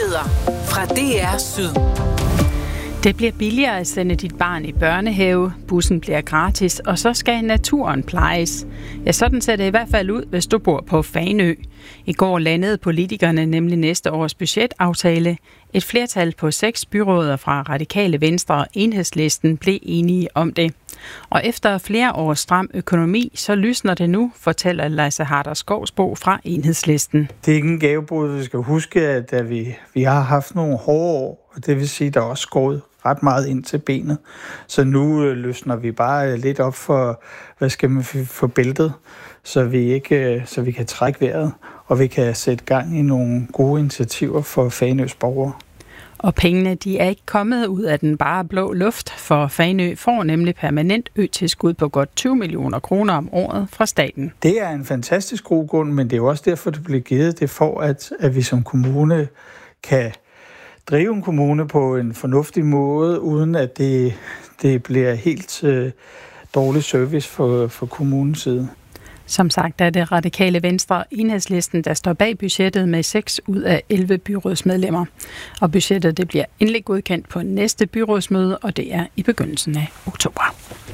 Nyheder fra DR Syd. Det bliver billigere at sende dit barn i børnehave, bussen bliver gratis, og så skal naturen plejes. Ja, sådan ser det i hvert fald ud, hvis du bor på Fanø. I går landede politikerne nemlig næste års budgetaftale. Et flertal på 6 byråder fra Radikale Venstre og Enhedslisten blev enige om det. Og efter flere års stram økonomi, så lysner det nu, fortæller Lasse Harder Skovsbo fra Enhedslisten. Det er ikke en gavebrud. Vi skal huske, at vi har haft nogle hårde år, og det vil sige, at der er også skåret ret meget ind til benet. Så nu løsner vi bare lidt op for, for bæltet, så vi kan trække vejret, og vi kan sætte gang i nogle gode initiativer for Fanøs borgere. Og pengene, de er ikke kommet ud af den bare blå luft, for Fanø får nemlig permanent øtilskud på godt 20 millioner kroner om året fra staten. Det er en fantastisk god grund, men det er jo også derfor, det bliver givet. Det for, at vi som kommune kan drive en kommune på en fornuftig måde, uden at det bliver helt dårlig service for kommunens side. Som sagt er det Radikale Venstre og Enhedslisten, der står bag budgettet med 6 ud af 11 byrådsmedlemmer. Og budgettet det bliver endelig godkendt på næste byrådsmøde, og det er i begyndelsen af oktober.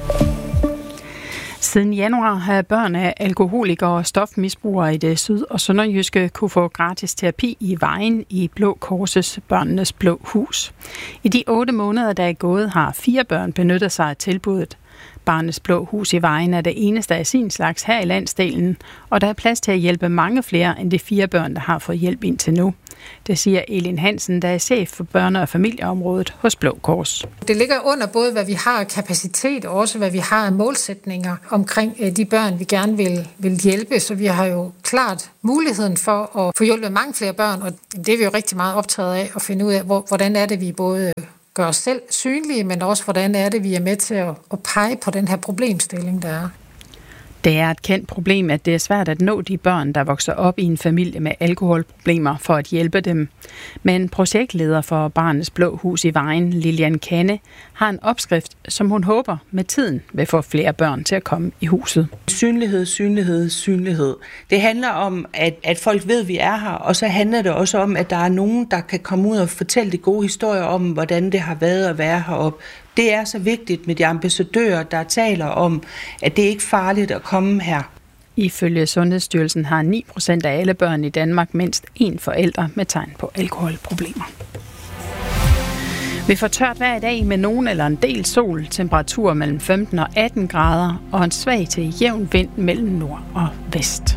Siden januar har børn af alkoholikere og stofmisbrugere i det syd- og sønderjyske kunne få gratis terapi i Vejen i Blå Korses Børnenes Blå Hus. I de 8 måneder, der er gået, har 4 børn benyttet sig af tilbuddet. Barnets Blå Hus i Vejen er det eneste af sin slags her i landsdelen, og der er plads til at hjælpe mange flere end de 4 børn, der har fået hjælp indtil nu. Det siger Elin Hansen, der er chef for børne- og familieområdet hos Blå Kors. Det ligger under både, hvad vi har af kapacitet, og også hvad vi har af målsætninger omkring de børn, vi gerne vil hjælpe. Så vi har jo klart muligheden for at få hjulpet mange flere børn, og det er vi jo rigtig meget optaget af at finde ud af, hvordan er det, vi både gør os selv synlige, men også hvordan er det, vi er med til at pege på den her problemstilling, der er. Det er et kendt problem, at det er svært at nå de børn, der vokser op i en familie med alkoholproblemer, for at hjælpe dem. Men projektleder for Barnets Blå Hus i Vejen, Lilian Kanne, har en opskrift, som hun håber med tiden vil få flere børn til at komme i huset. Synlighed, synlighed, synlighed. Det handler om, at folk ved, at vi er her, og så handler det også om, at der er nogen, der kan komme ud og fortælle de gode historier om, hvordan det har været at være heroppe. Det er så vigtigt med de ambassadører, der taler om, at det ikke er farligt at komme her. Ifølge Sundhedsstyrelsen har 9% af alle børn i Danmark mindst 1 forælder med tegn på alkoholproblemer. Vi får tørt hver dag med nogen eller en del sol, temperaturer mellem 15 og 18 grader og en svag til jævn vind mellem nord og vest.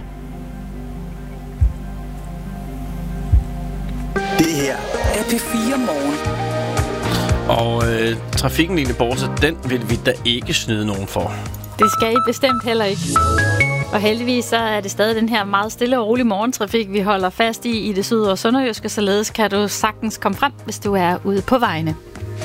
Det her er P4 Morgen. Og trafikken, Line Borse, den vil vi da ikke snyde nogen for. Det skal I bestemt heller ikke. Og heldigvis så er det stadig den her meget stille og rolig morgentrafik, vi holder fast i det syd- og sønderjyske, således kan du sagtens komme frem, hvis du er ude på vejene.